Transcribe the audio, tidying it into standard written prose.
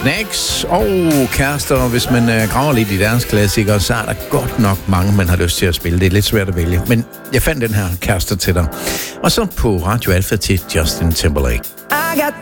Snacks og kærester. Hvis man graver lidt i deres klassikere, så er der godt nok mange, man har lyst til at spille. Det er lidt svært at vælge, men jeg fandt den her Kærester til dig. Og så på Radio Alpha til Justin Timberlake. I got